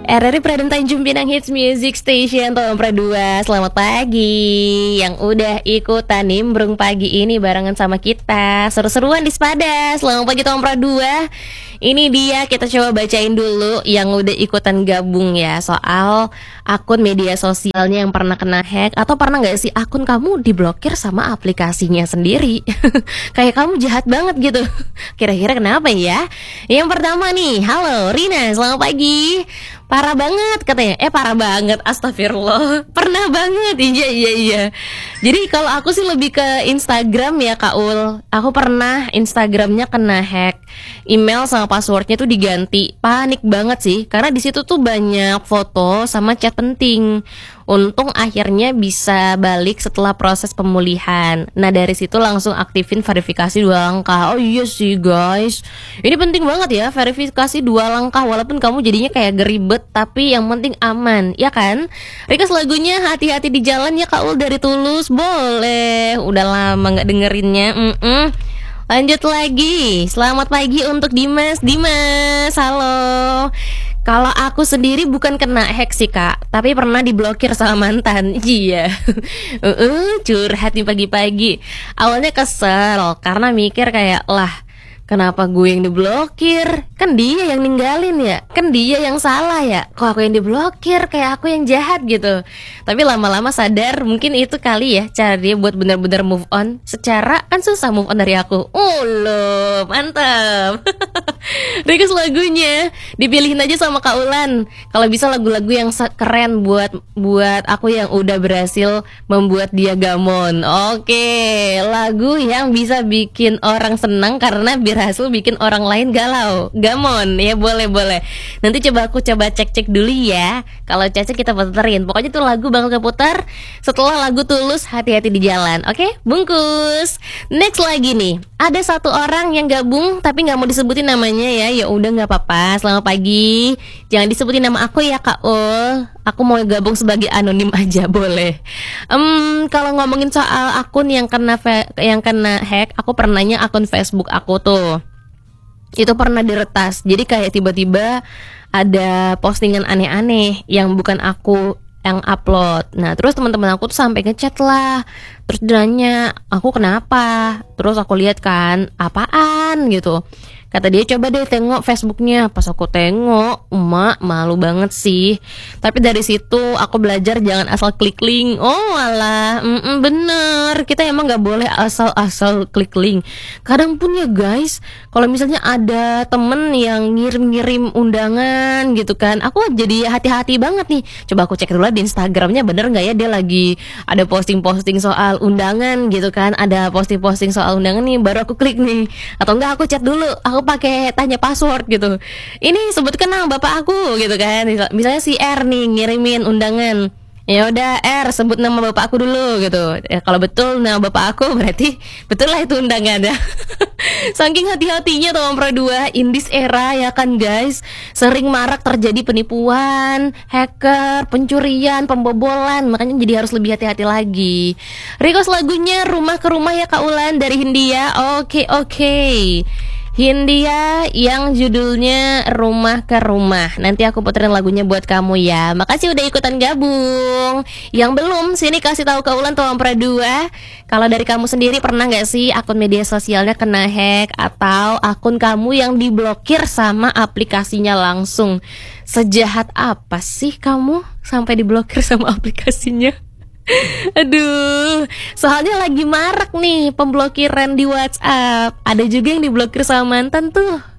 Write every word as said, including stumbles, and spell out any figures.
R R I Pradana Tanjung Pinang Hits Music Station Tompra dua. Selamat pagi yang udah ikutan nimbrung pagi ini barengan sama kita. Seru-seruan di Sepada. Selamat pagi Tompra dua. Ini dia, kita coba bacain dulu yang udah ikutan gabung ya, soal akun media sosialnya yang pernah kena hack. Atau pernah gak sih akun kamu diblokir sama aplikasinya sendiri? Kayak kamu jahat banget gitu. Kira-kira kenapa ya? Yang pertama nih, halo Rina, selamat pagi. Parah banget katanya. Eh parah banget, astagfirullah. Pernah banget, iya iya iya. Jadi kalau aku sih lebih ke Instagram ya Kak Ul. Aku pernah Instagramnya kena hack. Email sama passwordnya tuh diganti. Panik banget sih, karena di situ tuh banyak foto sama chat penting. Untung akhirnya bisa balik setelah proses pemulihan. Nah dari situ langsung aktifin verifikasi dua langkah. Oh iya sih guys, ini penting banget ya, verifikasi dua langkah. Walaupun kamu jadinya kayak geribet, tapi yang penting aman, ya kan? Request lagunya hati-hati di jalan ya Kak Ul dari Tulus. Boleh, udah lama gak dengerinnya. Mm-mm. Lanjut lagi. Selamat pagi untuk Dimas. Dimas, halo. Kalau aku sendiri bukan kena hack sih Kak, tapi pernah diblokir sama mantan. Iya. uh, Curhat nih pagi-pagi. Awalnya kesel karena mikir kayak, lah kenapa gue yang diblokir? Kan dia yang ninggalin ya, kan dia yang salah ya. Kok aku yang diblokir, kayak aku yang jahat gitu. Tapi lama-lama sadar mungkin itu kali ya cara dia buat benar-benar move on. Secara kan susah move on dari aku. Oh loh, mantap. Request lagunya dipilihin aja sama Kak Ulan. Kalau bisa lagu-lagu yang keren buat buat aku yang udah berhasil membuat dia gamon. Oke, lagu yang bisa bikin orang senang karena berhasil bikin orang lain galau, gamon. Ya boleh boleh. Nanti coba aku coba cek-cek dulu ya. Kalau cocok kita puterin. Pokoknya tuh lagu bakal keputar setelah lagu Tulus Hati-hati di Jalan. Oke, bungkus. Next lagi nih, ada satu orang yang gabung tapi nggak mau disebutin namanya ya. Ya udah nggak apa-apa. Selamat pagi. Jangan disebutin nama aku ya Kak Ul. Aku mau gabung sebagai anonim aja, boleh. Um, kalau ngomongin soal akun yang kena fe- yang kena hack, aku pernahnya akun Facebook aku tuh itu pernah diretas. Jadi kayak tiba-tiba ada postingan aneh-aneh yang bukan aku yang upload. Nah terus teman-teman aku tuh sampai ngechat lah. Terus nanya aku kenapa. Terus aku lihat kan apaan gitu. Kata dia coba deh tengok Facebooknya. Pas aku tengok, emak malu banget sih. Tapi dari situ aku belajar jangan asal klik link. Oh alah, mm-mm, bener. Kita emang gak boleh asal-asal klik link. Kadang pun ya guys, kalau misalnya ada temen yang ngirim-ngirim undangan gitu kan, aku jadi hati-hati banget nih. Coba aku cek dulu di Instagramnya bener gak ya dia lagi ada posting-posting soal undangan gitu kan. Ada posting-posting soal undangan nih, baru aku klik nih. Atau enggak aku chat dulu, aku pakai tanya password gitu. Ini sebutkan nama bapak aku gitu kan. Misalnya si R nih ngirimin undangan. Ya udah R sebut nama bapak aku dulu gitu. Ya kalau betul nama bapak aku berarti betul lah itu undangannya. Saking hati-hatinya Tompra dua in this era ya kan guys. Sering marak terjadi penipuan, hacker, pencurian, pembobolan. Makanya jadi harus lebih hati-hati lagi. Request lagunya Rumah ke Rumah ya Kak Ulan dari Hindia. Oke oke. Hindia yang judulnya Rumah ke Rumah. Nanti aku puterin lagunya buat kamu ya. Makasih udah ikutan gabung. Yang belum, sini kasih tahu ke Ulan Tompra dua. Kalau dari kamu sendiri pernah gak sih akun media sosialnya kena hack? Atau akun kamu yang diblokir sama aplikasinya langsung? Sejahat apa sih kamu sampai diblokir sama aplikasinya? Aduh, soalnya lagi marak nih pemblokiran di WhatsApp. Ada juga yang diblokir sama mantan tuh.